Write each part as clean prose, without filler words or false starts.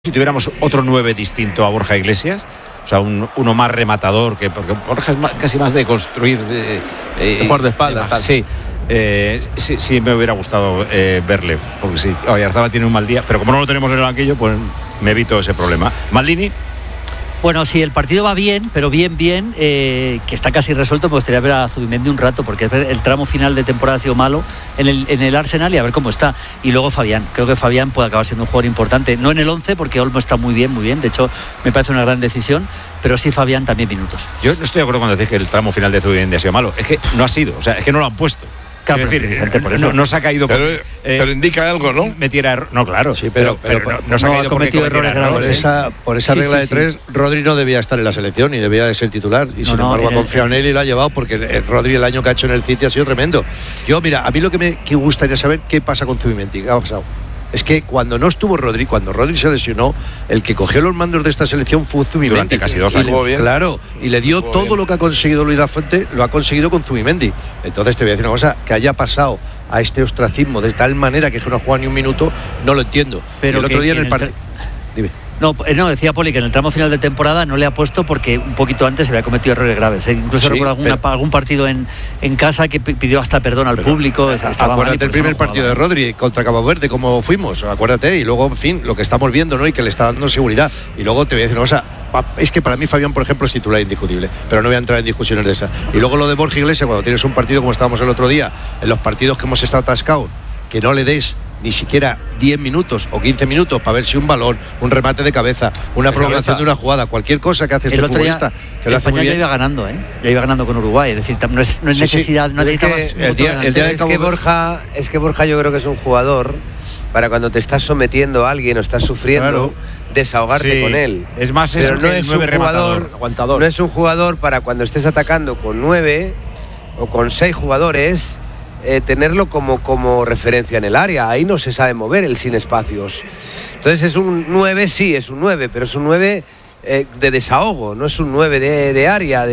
Si tuviéramos otro 9 distinto a Borja Iglesias, o sea, uno más rematador, porque Borja es casi más de construir, de jugar de espaldas. Sí, sí me hubiera gustado verle, porque sí, Oyarzabal tiene un mal día, pero como no lo tenemos en el banquillo, pues me evito ese problema. Maldini. Bueno, si el partido va bien, pero bien, que está casi resuelto, me gustaría ver a Zubimendi un rato, porque el tramo final de temporada ha sido malo en el Arsenal y a ver cómo está. Y luego Fabián, creo que Fabián puede acabar siendo un jugador importante, no en el 11, porque Olmo está muy bien, de hecho me parece una gran decisión, pero sí Fabián también minutos. Yo no estoy de acuerdo cuando decís que el tramo final de Zubimendi ha sido malo, es que no ha sido, o sea, es que no lo han puesto. Claro, es decir, por eso no se ha caído. Pero indica algo, ¿no? No, claro. Sí, pero no se ha caído porque errores graves. Por esa regla de tres, Rodri no debía estar en la selección y debía de ser titular. Y sin embargo ha confiado en él y lo ha llevado porque Rodri el año que ha hecho en el City ha sido tremendo. Yo, mira, a mí lo que me gustaría saber qué pasa con Zubimendi. ¿Qué ha pasado? Es que cuando no estuvo Rodri, cuando Rodri se lesionó, el que cogió los mandos de esta selección fue Zubimendi. Durante casi 2 años. Claro, y le dio todo lo que ha conseguido Luis da Fuente, lo ha conseguido con Zubimendi. Entonces te voy a decir una cosa, que haya pasado a este ostracismo de tal manera que no ha jugado ni un minuto, no lo entiendo. Pero el otro día en el partido... Dime. No, decía Poli que en el tramo final de temporada no le ha puesto porque un poquito antes se había cometido errores graves. Incluso recuerdo algún partido en casa que pidió hasta perdón al público. Acuérdate del primer partido de Rodri contra Cabo Verde, cómo fuimos, acuérdate, y luego, en fin, lo que estamos viendo, ¿no? Y que le está dando seguridad. Y luego te voy a decir una cosa, es que para mí Fabián, por ejemplo, es titular indiscutible, pero no voy a entrar en discusiones de esa. Y luego lo de Borja Iglesias, cuando tienes un partido como estábamos el otro día, en los partidos que hemos estado atascados, que no le des ni siquiera 10 minutos o 15 minutos para ver si un balón, un remate de cabeza, una prolongación de una jugada, cualquier cosa que hace este futbolista, que lo hace muy bien. Ya iba ganando, ya iba ganando con Uruguay, es decir, no es necesidad, no necesitamos el día de es que Borja yo creo que es un jugador para cuando te estás sometiendo a alguien o estás sufriendo, desahogarte con él. Es más, pero no es un jugador aguantador. No es un jugador para cuando estés atacando con 9 o con 6 jugadores. Tenerlo como referencia en el área, ahí no se sabe mover el sin espacios. Entonces es un 9, sí, es un 9, pero es un 9 de desahogo, no es un 9 de área,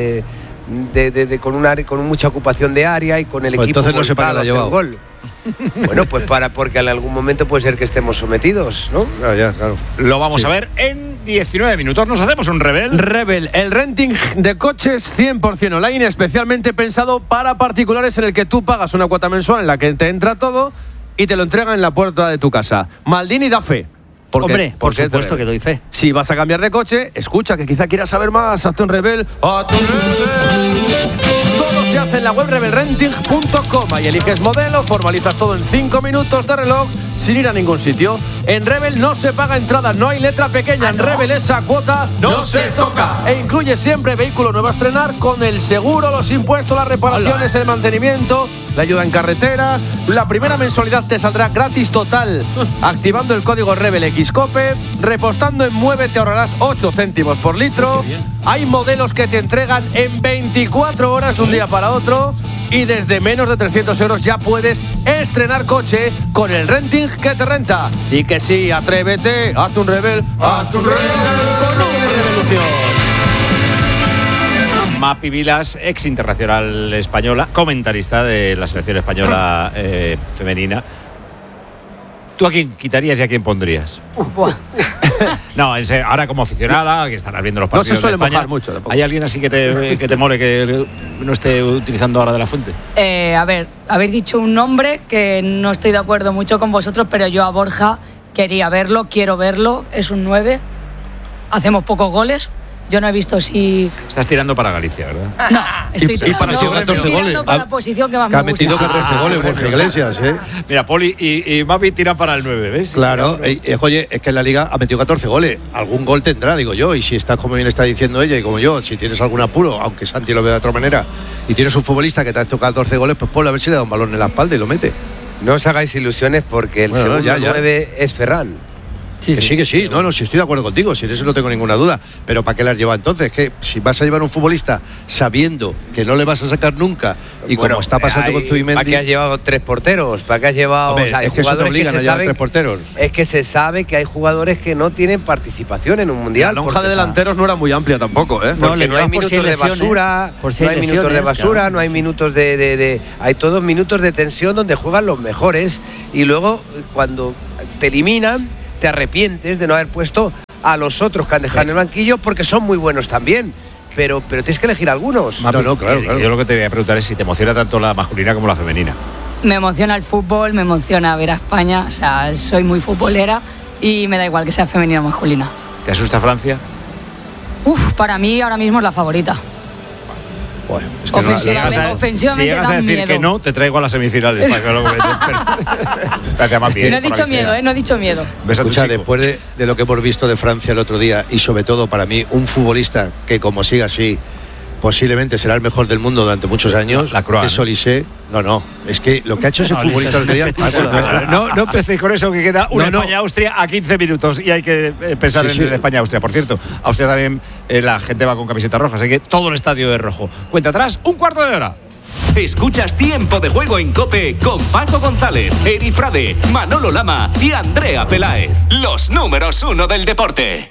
con mucha ocupación de área y con el equipo entonces no se para el gol. Bueno, pues porque en algún momento puede ser que estemos sometidos, ¿no? Claro. Lo vamos a ver en 19 minutos. Nos hacemos un Rebel, el renting de coches 100% online, especialmente pensado para particulares, en el que tú pagas una cuota mensual en la que te entra todo y te lo entregan en la puerta de tu casa. Maldini da fe. Hombre, por supuesto que doy fe. Si vas a cambiar de coche, escucha, que quizá quieras saber más. Hazte un Rebel. ¡Hazte un Rebel! Todo se hace en la web rebelrenting.com. Ahí eliges modelo, formalizas todo en 5 minutos de reloj sin ir a ningún sitio. En Rebel no se paga entrada, no hay letra pequeña. En Rebel esa cuota no se toca. E incluye siempre vehículo nuevo a estrenar con el seguro, los impuestos, las reparaciones, el mantenimiento, la ayuda en carretera. La primera mensualidad te saldrá gratis total. Activando el código RebelXCOPE, repostando en Mueve te ahorrarás 8 céntimos por litro. Hay modelos que te entregan en 24 horas de un día para otro. Y desde menos de 300 euros ya puedes estrenar coche con el renting que te renta. Y que sí, atrévete, hazte un Rebel, hazte un Rebel con revolución. Mapi Vilas, ex internacional española, comentarista de la selección española femenina. ¿Tú a quién quitarías y a quién pondrías? No, en serio, ahora como aficionada, que estarás viendo los partidos no se suele de España, mojar mucho tampoco. ¿Hay alguien así que te mole que no esté utilizando ahora de la Fuente? A ver, habéis dicho un nombre que no estoy de acuerdo mucho con vosotros, pero yo a Borja quiero verlo, es un 9, hacemos pocos goles. Yo no he visto si... Estás tirando para Galicia, ¿verdad? No, estoy tirando para la posición que más me gusta. Ha metido 14 goles Borja Iglesias, ¿eh? Mira, Poli y Mapi tiran para el 9, ¿ves? Claro, oye, es que en la Liga ha metido 14 goles. Algún gol tendrá, digo yo. Y si estás, como bien está diciendo ella y como yo, si tienes algún apuro, aunque Santi lo vea de otra manera, y tienes un futbolista que te ha hecho 14 goles, pues ponle a ver si le da un balón en la espalda y lo mete. No os hagáis ilusiones porque el segundo 9 es Ferran. Sí. No, si estoy de acuerdo contigo, si en eso no tengo ninguna duda. Pero ¿para qué las lleva entonces? Que si vas a llevar un futbolista sabiendo que no le vas a sacar nunca, y como está pasando con Zubimendi... ¿Para qué has llevado 3 porteros? ¿Para qué has llevado...? Hombre, es que eso te obligan a llevar 3 porteros. Es que se sabe que hay jugadores que no tienen participación en un mundial. La lonja de delanteros no era muy amplia tampoco, ¿eh? Porque no hay minutos de basura, no hay minutos de... Hay todos minutos de tensión donde juegan los mejores, y luego cuando te eliminan te arrepientes de no haber puesto a los otros que han dejado en el banquillo, porque son muy buenos también. Pero tienes que elegir algunos. Claro. Yo lo que te voy a preguntar es si te emociona tanto la masculina como la femenina. Me emociona el fútbol, me emociona ver a España. O sea, soy muy futbolera y me da igual que sea femenina o masculina. ¿Te asusta Francia? Para mí ahora mismo es la favorita. Bueno, es ofensivamente si llegas a decir miedo. que no, te traigo a las semifinales para que lo comentes. No he dicho miedo, no he dicho miedo. Escucha, después de lo que hemos visto de Francia el otro día, y sobre todo para mí, un futbolista que como siga así, posiblemente será el mejor del mundo durante muchos años, la Croix, es Olise. No, es que lo que ha hecho ese futbolista el otro día... No empecéis con eso, que queda una España-Austria a 15 minutos y hay que pensar en el España-Austria. Por cierto, Austria también la gente va con camiseta roja, así que todo el estadio es rojo. Cuenta atrás, un cuarto de hora. Escuchas Tiempo de Juego en COPE con Paco González, Eri Frade, Manolo Lama y Andrea Peláez. Los números 1 del deporte.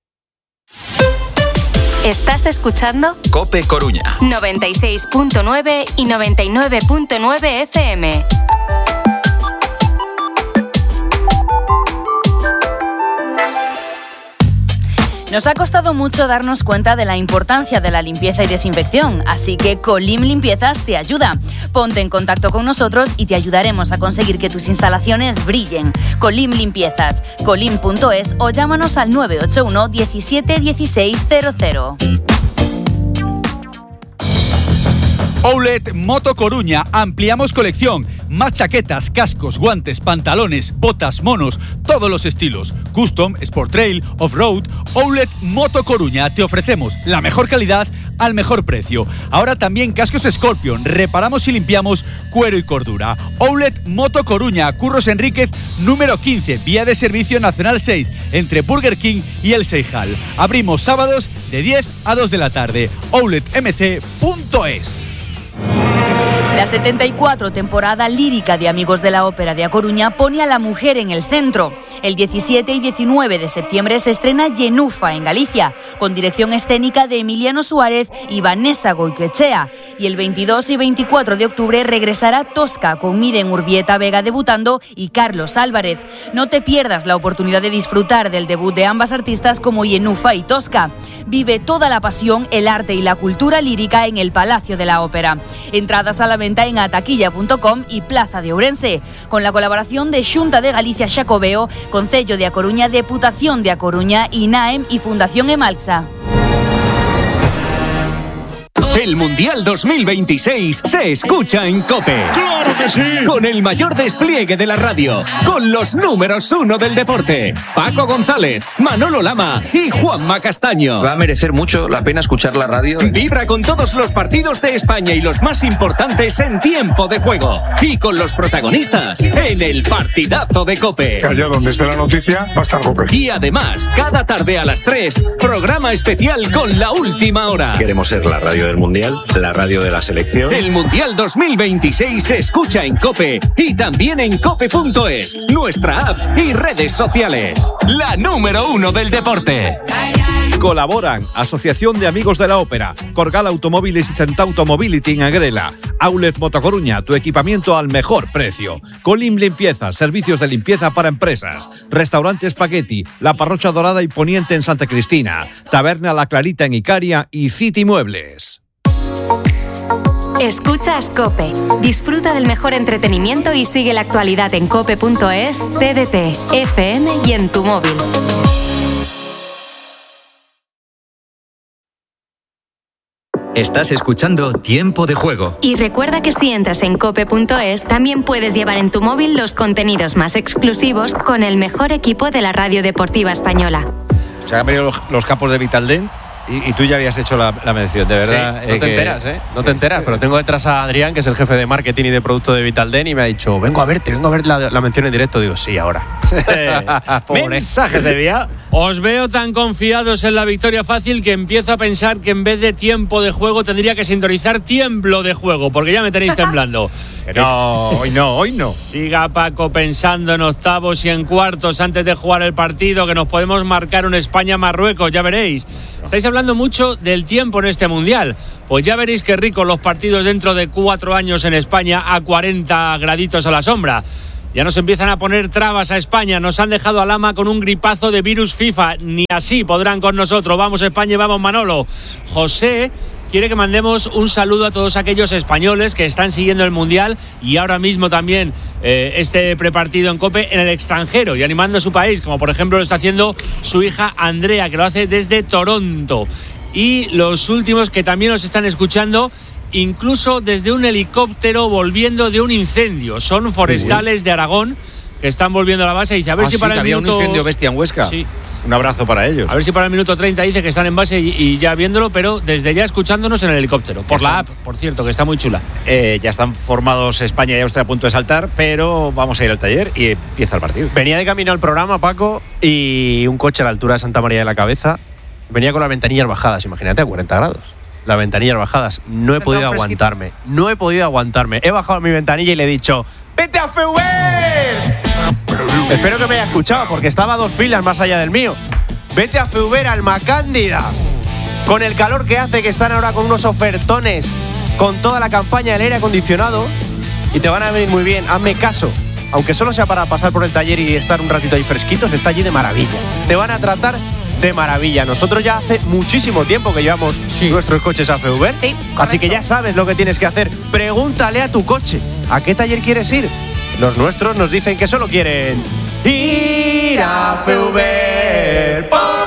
¿Estás escuchando? COPE Coruña 96.9 y 99.9 FM. Nos ha costado mucho darnos cuenta de la importancia de la limpieza y desinfección, así que Colim Limpiezas te ayuda. Ponte en contacto con nosotros y te ayudaremos a conseguir que tus instalaciones brillen. Colim Limpiezas, colim.es o llámanos al 981 17 16 00. Outlet Moto Coruña, ampliamos colección, más chaquetas, cascos, guantes, pantalones, botas, monos, todos los estilos, custom, sport trail, off-road. Outlet Moto Coruña, te ofrecemos la mejor calidad al mejor precio. Ahora también cascos Scorpion, reparamos y limpiamos cuero y cordura. Outlet Moto Coruña, Curros Enríquez, número 15, vía de servicio nacional 6, entre Burger King y El Seijal. Abrimos sábados de 10 a 2 de la tarde. outletmc.es. La 74 temporada lírica de Amigos de la Ópera de A Coruña pone a la mujer en el centro. El 17 y 19 de septiembre se estrena Yenufa en Galicia, con dirección escénica de Emiliano Suárez y Vanessa Goicoechea. Y el 22 y 24 de octubre regresará Tosca, con Miren Urbieta Vega debutando y Carlos Álvarez. No te pierdas la oportunidad de disfrutar del debut de ambas artistas como Yenufa y Tosca. Vive toda la pasión, el arte y la cultura lírica en el Palacio de la Ópera. Entradas a la venta en ataquilla.com y Plaza de Ourense, con la colaboración de Xunta de Galicia Xacobeo, Concello de A Coruña, Deputación de A Coruña, INAEM y Fundación Emalxa. El Mundial 2026 se escucha en COPE. ¡Claro que sí! Con el mayor despliegue de la radio, con los números 1 del deporte, Paco González, Manolo Lama y Juanma Castaño. Va a merecer mucho la pena escuchar la radio. Vibra con todos los partidos de España y los más importantes en tiempo de juego. Y con los protagonistas en el partidazo de COPE. Que allá donde esté la noticia va a estar COPE. Y además, cada tarde a las 3, programa especial con La Última Hora. Queremos ser la radio del Mundial, la radio de la selección. El Mundial 2026 se escucha en COPE y también en cope.es, nuestra app y redes sociales. La número 1 del deporte. Colaboran Asociación de Amigos de la Ópera, Corgal Automóviles y Centauto Mobility en Agrela, Outlet Moto Coruña, tu equipamiento al mejor precio, Colim Limpieza, servicios de limpieza para empresas, Restaurante Spaghetti, La Parrocha Dorada y Poniente en Santa Cristina, Taberna La Clarita en Icaria y City Muebles. Escuchas COPE. Disfruta del mejor entretenimiento y sigue la actualidad en cope.es, TDT, FM y en tu móvil. Estás escuchando Tiempo de Juego. Y recuerda que si entras en cope.es, también puedes llevar en tu móvil los contenidos más exclusivos con el mejor equipo de la radio deportiva española. O sea, han venido los capos de Vitaldent. Y tú ya habías hecho la mención, de verdad. Sí, no te enteras, ¿eh? No te enteras, pero tengo detrás a Adrián, que es el jefe de marketing y de producto de Vitaldent, y me ha dicho, vengo a ver la mención en directo. Digo, sí, ahora. Mensajes de día. Os veo tan confiados en la victoria fácil que empiezo a pensar que en vez de tiempo de juego tendría que sintonizar tiemblo de juego, porque ya me tenéis temblando. No, hoy no. Siga Paco pensando en octavos y en cuartos antes de jugar el partido, que nos podemos marcar un España-Marruecos, ya veréis. Estáis hablando mucho del tiempo en este Mundial. Pues ya veréis qué ricos los partidos dentro de 4 años en España a 40 graditos a la sombra. Ya nos empiezan a poner trabas a España. Nos han dejado al ama con un gripazo de virus FIFA. Ni así podrán con nosotros. Vamos España y vamos Manolo. José quiere que mandemos un saludo a todos aquellos españoles que están siguiendo el Mundial y ahora mismo también este prepartido en COPE en el extranjero y animando a su país, como por ejemplo lo está haciendo su hija Andrea, que lo hace desde Toronto. Y los últimos que también nos están escuchando, incluso desde un helicóptero volviendo de un incendio. Son forestales de Aragón que están volviendo a la base y dice, a ver si para el había minuto... un incendio bestia en Huesca. Sí. Un abrazo para ellos. A ver si para el minuto 30 dice que están en base y ya viéndolo, pero desde ya escuchándonos en el helicóptero. Por la app, por cierto, que está muy chula. Ya están formados España y Austria a punto de saltar, pero vamos a ir al taller y empieza el partido. Venía de camino al programa, Paco, y un coche a la altura de Santa María de la Cabeza. Venía con las ventanillas bajadas, imagínate, a 40 grados. Las ventanillas bajadas. No he podido aguantarme. No he podido aguantarme. He bajado mi ventanilla y le he dicho, ¡vete a FEUVER! Espero que me haya escuchado, porque estaba a 2 filas más allá del mío. Vete a FEUVER, Alma Cándida. Con el calor que hace, que están ahora con unos ofertones, con toda la campaña del aire acondicionado, y te van a venir muy bien. Hazme caso. Aunque solo sea para pasar por el taller y estar un ratito ahí fresquitos, está allí de maravilla. Te van a tratar de maravilla. Nosotros ya hace muchísimo tiempo que llevamos nuestros coches a FEUVER. Sí, así que ya sabes lo que tienes que hacer. Pregúntale a tu coche, ¿a qué taller quieres ir? Los nuestros nos dicen que solo quieren ir a FEUVER.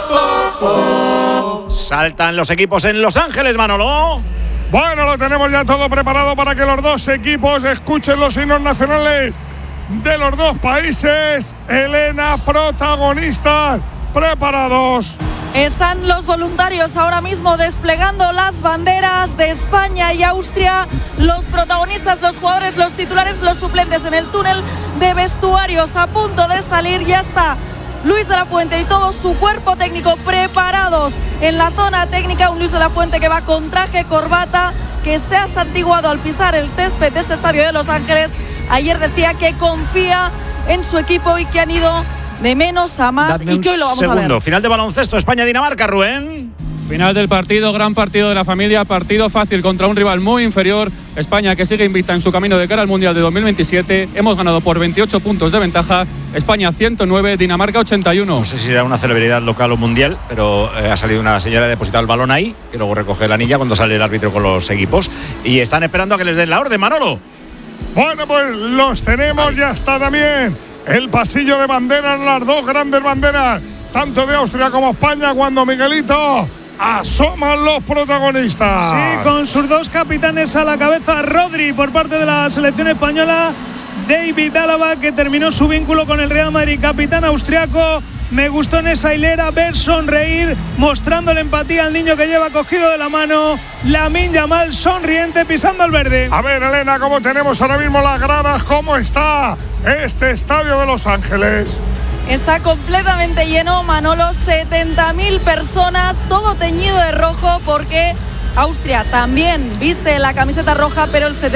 Saltan los equipos en Los Ángeles, Manolo. Bueno, lo tenemos ya todo preparado para que los dos equipos escuchen los himnos nacionales de los dos países. Elena, protagonistas, preparados. Están los voluntarios ahora mismo desplegando las banderas de España y Austria. Los protagonistas, los jugadores, los titulares, los suplentes en el túnel de vestuarios a punto de salir. Ya está Luis de la Fuente y todo su cuerpo técnico preparados en la zona técnica. Un Luis de la Fuente que va con traje, corbata, que se ha santiguado al pisar el césped de este estadio de Los Ángeles. Ayer decía que confía en su equipo y que han ido de menos a más. Dadme y que hoy lo vamos a ver. Final de baloncesto, España-Dinamarca, Rubén. Final del partido, gran partido de la familia, partido fácil contra un rival muy inferior. España que sigue invicta en su camino de cara al Mundial de 2027. Hemos ganado por 28 puntos de ventaja. España 109, Dinamarca 81. No sé si era una celebridad local o mundial, pero ha salido una señora a depositar el balón ahí, que luego recoge la anilla cuando sale el árbitro con los equipos. Y están esperando a que les den la orden, Manolo. Bueno, pues los tenemos, ya está también el pasillo de banderas, las dos grandes banderas, tanto de Austria como España, cuando Miguelito asoman los protagonistas. Sí, con sus dos capitanes a la cabeza, Rodri por parte de la selección española, David Álava, que terminó su vínculo con el Real Madrid, capitán austriaco. Me gustó en esa hilera ver sonreír, mostrándole empatía al niño que lleva cogido de la mano. Lamine Yamal sonriente pisando el verde. A ver, Elena, ¿cómo tenemos ahora mismo las gradas? ¿Cómo está este estadio de Los Ángeles? Está completamente lleno, Manolo, 70.000 personas, todo teñido de rojo, porque Austria también viste la camiseta roja, pero el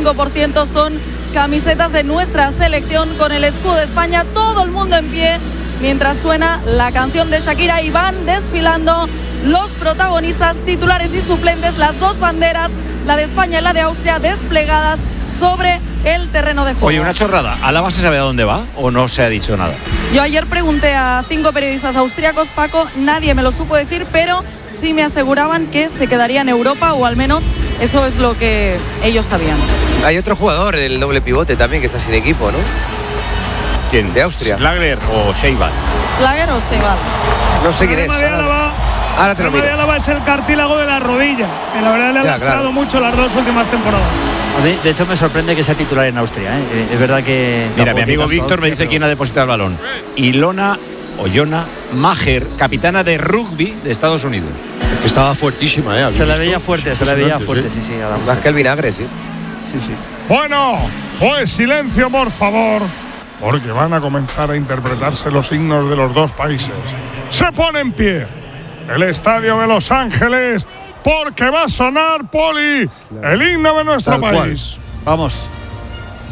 75% son camisetas de nuestra selección con el escudo de España. Todo el mundo en pie mientras suena la canción de Shakira y van desfilando los protagonistas, titulares y suplentes, las dos banderas, la de España y la de Austria, desplegadas sobre el terreno de juego. Oye, una chorrada, ¿Álava se sabe a dónde va o no se ha dicho nada? Yo ayer pregunté a 5 periodistas austriacos, Paco, nadie me lo supo decir, pero sí me aseguraban que se quedaría en Europa, o al menos eso es lo que ellos sabían. Hay otro jugador, el doble pivote también, que está sin equipo, ¿no? ¿Quién? De Austria. ¿Schlager o Seibal? ¿Schlager o Seibal? No sé quién es. Ahora te lo miro. El Álava es el cartílago de la rodilla, que la verdad le ha lastrado mucho las dos últimas temporadas. A mí, de hecho, me sorprende que sea titular en Austria, ¿eh? Es verdad que... Mira, mi amigo Víctor me dice quién ha depositado el balón. Ilona Maher, capitana de rugby de Estados Unidos. Es que estaba fuertísima, ¿eh? Se la veía fuerte, sí. Más que el vinagre, sí. Sí. Bueno, pues silencio, por favor, porque van a comenzar a interpretarse los himnos de los dos países. Se pone en pie el estadio de Los Ángeles, porque va a sonar, Poli, el himno de nuestro país. Vamos.